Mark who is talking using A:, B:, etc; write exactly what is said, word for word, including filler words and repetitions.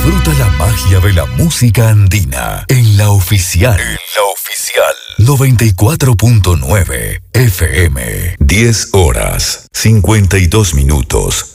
A: Disfruta la magia de la música andina en la oficial. En la oficial. noventa y cuatro punto nueve F M. diez horas, cincuenta y dos minutos.